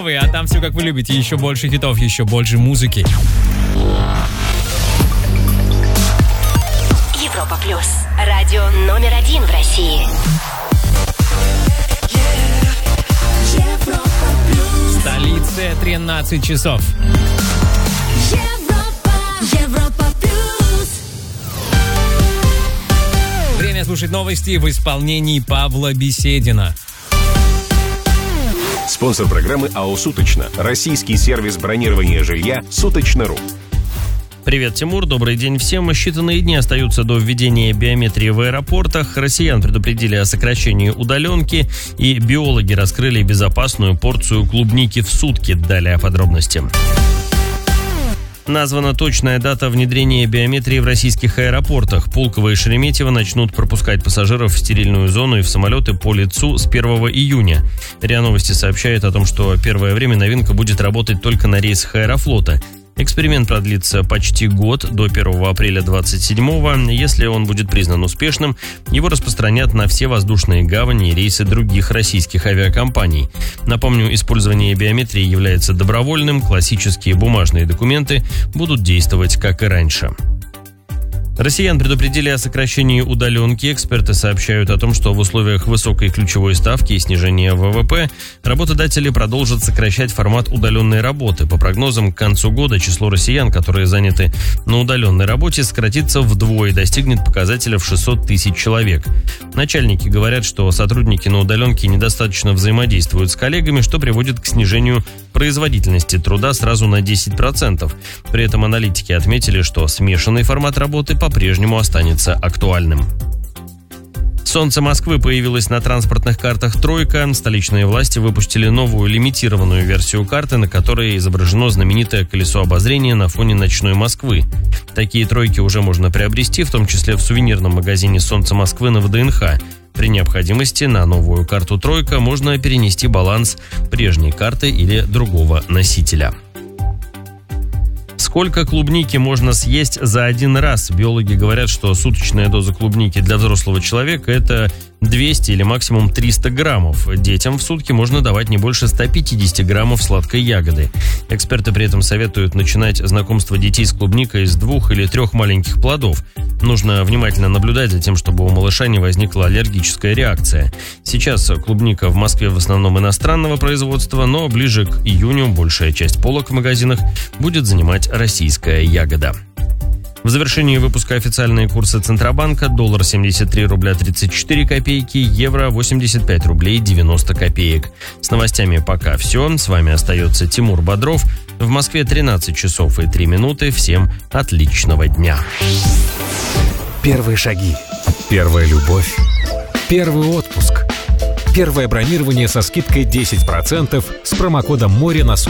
А там все как вы любите, еще больше хитов, еще больше музыки. Европа Плюс. Радио номер 1 в России. В столице 13 часов. Европа Плюс. Время слушать новости в исполнении Павла Беседина. Спонсор программы АО «Суточно». Российский сервис бронирования жилья «Суточно.ру». Привет, Тимур. Добрый день всем. Считанные дни остаются до введения биометрии в аэропортах. Россиян предупредили о сокращении удаленки, и биологи раскрыли безопасную порцию клубники в сутки. Далее подробности. Названа точная дата внедрения биометрии в российских аэропортах. Пулково и Шереметьево начнут пропускать пассажиров в стерильную зону и в самолеты по лицу с 1 июня. РИА Новости сообщает о том, что первое время новинка будет работать только на рейсах Аэрофлота. Эксперимент продлится почти год, до 1 апреля 27-го. Если он будет признан успешным, его распространят на все воздушные гавани и рейсы других российских авиакомпаний. Напомню, использование биометрии является добровольным, классические бумажные документы будут действовать как и раньше. Россиян предупредили о сокращении удаленки. Эксперты сообщают о том, что в условиях высокой ключевой ставки и снижения ВВП работодатели продолжат сокращать формат удаленной работы. По прогнозам, к концу года число россиян, которые заняты на удаленной работе, сократится вдвое и достигнет показателя в 600 тысяч человек. Начальники говорят, что сотрудники на удаленке недостаточно взаимодействуют с коллегами, что приводит к снижению производительности труда сразу на 10%. При этом аналитики отметили, что смешанный формат работы по-прежнему останется актуальным. Солнце Москвы появилось на транспортных картах «Тройка». Столичные власти выпустили новую лимитированную версию карты, на которой изображено знаменитое колесо обозрения на фоне ночной Москвы. Такие «Тройки» уже можно приобрести, в том числе в сувенирном магазине «Солнце Москвы» на ВДНХ. При необходимости на новую карту «Тройка» можно перенести баланс прежней карты или другого носителя. Сколько клубники можно съесть за один раз? Биологи говорят, что суточная доза клубники для взрослого человека – это 200 или максимум 300 граммов. Детям в сутки можно давать не больше 150 граммов сладкой ягоды. Эксперты при этом советуют начинать знакомство детей с клубникой с 2 или 3 маленьких плодов. Нужно внимательно наблюдать за тем, чтобы у малыша не возникла аллергическая реакция. Сейчас клубника в Москве в основном иностранного производства, но ближе к июню большая часть полок в магазинах будет занимать российская ягода. В завершении выпуска официальные курсы Центробанка: доллар 73 рубля 34 копейки, евро 85 рублей 90 копеек. С новостями пока все. С вами остается Тимур Бодров. В Москве 13 часов и 3 минуты. Всем отличного дня. Первые шаги. Первая любовь. Первый отпуск. Первое бронирование со скидкой 10% с промокодом «Море» на